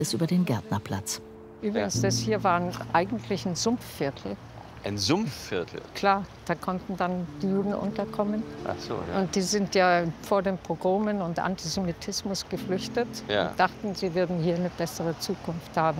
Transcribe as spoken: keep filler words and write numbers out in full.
es über den Gärtnerplatz. Übrigens, das hier war eigentlich ein Sumpfviertel. Ein Sumpfviertel? Klar, da konnten dann die Juden unterkommen. Ach so, ja. Und die sind ja vor den Pogromen und Antisemitismus geflüchtet Ja. und dachten, sie würden hier eine bessere Zukunft haben.